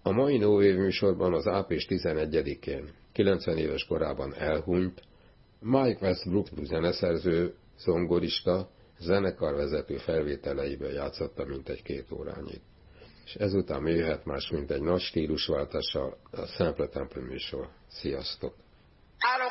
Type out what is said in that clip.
A mai No Wave műsorban az április 11-én, 90 éves korában elhunyt Mike Westbrook zeneszerző, zongorista, zenekarvezető felvételeiben játszotta mintegy 2 órányig. És ezután jöhet más, mint egy nagy stílusváltással a Sample Temple műsor. Sziasztok!